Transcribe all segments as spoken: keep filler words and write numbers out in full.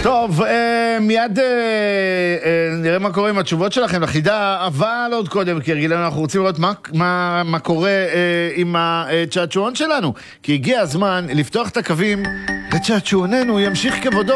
טוב, מיד נראה מה קורה עם התשובות שלכם לחידה, אבל עוד קודם, כי הרגילנו אנחנו רוצים לראות מה, מה, מה קורה עם הצ'אצ'ואון שלנו, כי הגיע הזמן לפתוח את הקווים לצ'אצ'ואוננו ימשיך כבודו.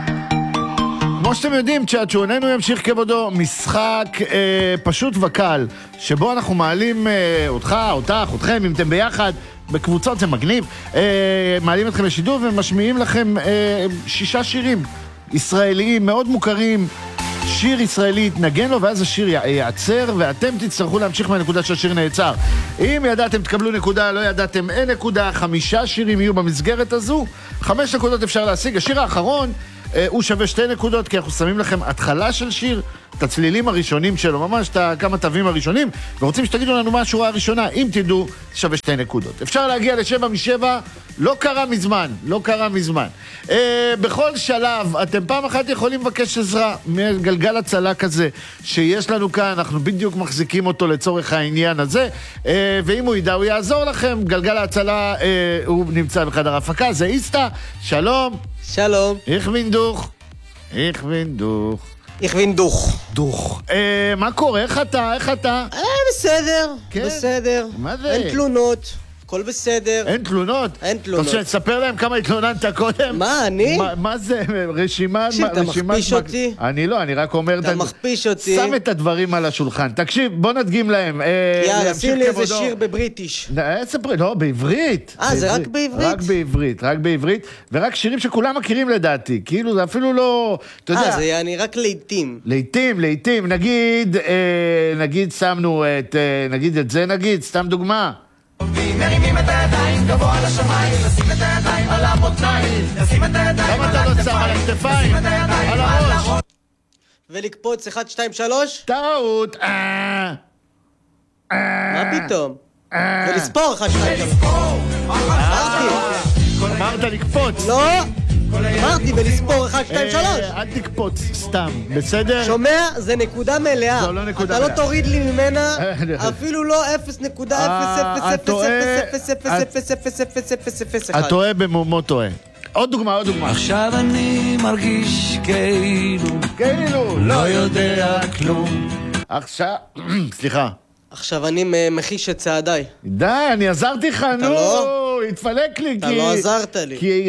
כמו שאתם יודעים, צ'אצ'ואוננו ימשיך כבודו, משחק אה, פשוט וקל, שבו אנחנו מעלים אה, אותך, אותך, אתכם, אם אתם ביחד, בקבוצות זה מגניב, אה, מעלים אתכם לשידור ומשמיעים לכם אה, שישה שירים ישראליים מאוד מוכרים, שיר ישראלי יתנגן לו ואז השיר ייעצר ואתם תצטרכו להמשיך מהנקודה שהשיר נעצר. אם ידעתם תקבלו נקודה, לא ידעתם אין נקודה, חמישה שירים יהיו במסגרת הזו, חמש נקודות אפשר להשיג. השיר האחרון אה, הוא שווה שתי נקודות כי אנחנו שמים לכם התחלה של שיר, את הצלילים הראשונים שלו, ממש את כמה תווים הראשונים, ורוצים שתגידו לנו מה השורה הראשונה, אם תדעו, שווה שתי נקודות. אפשר להגיע לשבע משבע, לא קרה מזמן, לא קרה מזמן. אה, בכל שלב, אתם פעם אחת יכולים לבקש עזרה מגלגל הצלה כזה, שיש לנו כאן, אנחנו בדיוק מחזיקים אותו לצורך העניין הזה, אה, ואם הוא ידע, הוא יעזור לכם. גלגל ההצלה, אה, הוא נמצא בחדר ההפקה, זה איסטה, שלום. שלום. איך וינדוך? איך וינדוך? איך וינדוך. דוך. אה, מה קורה? איך אתה? איך אתה? אה, בסדר. כן? בסדר. מה זה? אין תלונות. הכל בסדר. אין תלונות? אין תלונות. תרשה, תספר להם כמה התלוננת קודם. מה, אני? מה, מה זה? רשימה... תקשיב, אתה רשימת מכפיש מק... אותי? אני לא, אני רק אומר... אתה ד... מכפיש אותי. שם את הדברים על השולחן. תקשיב, בוא נדגים להם. יאללה, שים לי איזה שיר בבריטיש. לא, בעברית. אה, זה רק בעברית? רק בעברית, רק בעברית. ורק שירים שכולם מכירים לדעתי. כאילו, זה אפילו לא... אה, זה יעני רק לעיתים. לעיתים, לעיתים. נגיד, נגיד, שמנו את... נגיד את זה, נגיד, סתם דוגמה. מרימים את הידיים גבוה לשמיים, נשים את הידיים על המותניים, נשים את הידיים למה אתה לא שם על הכתפיים? על הראש. ולקפוץ אחד, שתיים, שלוש? טעות. מה פתאום? ולספור אחד, שתיים, שלוש. אמרת לקפוץ. לא! אמרתי ולספור אחד, שתיים, שלוש. אל תקפוץ סתם, בסדר? שומע? זה נקודה מלאה. זו לא נקודה אתה מלאה. לא תוריד לי ממנה אפילו לא אפס נקודה אפס אפס אפס אפס אפס אפס אפס אפס אפס אחד. את טועה במומו טועה. עוד דוגמה, עוד דוגמה. עכשיו אני מרגיש כאילו כאילו, לא יודע כלום. עכשיו, סליחה. עכשיו אני מחיש את צעדיי. די, אני עזרתי לך, נו. לא? התפלק לי. אתה לא עזרת לי. כי